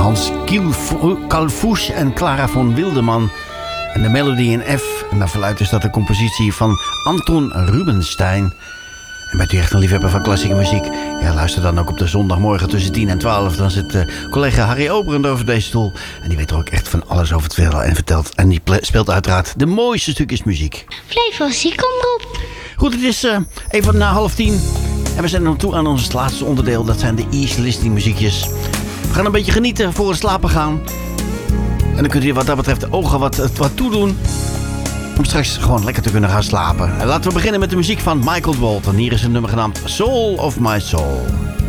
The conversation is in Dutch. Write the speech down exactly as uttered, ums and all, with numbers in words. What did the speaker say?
Hans Kalfouche en Clara von Wildeman. En de melodie in F. En naar verluidt is dat de compositie van Anton Rubinstein. En bent u echt een liefhebber van klassieke muziek? Ja, luister dan ook op de zondagmorgen tussen tien en twaalf. Dan zit uh, collega Harry Oberend over deze stoel. En die weet er ook echt van alles over te vertellen en vertelt. En die speelt uiteraard de mooiste stukjes muziek. Flevo's, kom erop. Goed, het is uh, even na half tien. En we zijn er toe aan ons laatste onderdeel. Dat zijn de easy listening muziekjes. We gaan een beetje genieten voor het slapen gaan. En dan kunt u wat dat betreft de ogen wat, wat toedoen. Om straks gewoon lekker te kunnen gaan slapen. En laten we beginnen met de muziek van Michael Walton. Hier is een nummer genaamd Soul of My Soul.